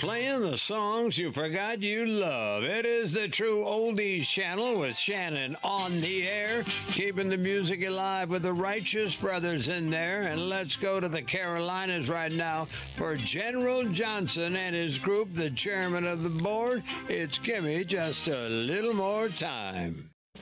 playing the songs you forgot you love. It is the True Oldies channel with Shannon on the air, keeping the music alive with the Righteous Brothers in there. And let's go to the Carolinas right now for General Johnson and his group, the chairman of the board. It's Gimme Just a Little More Time.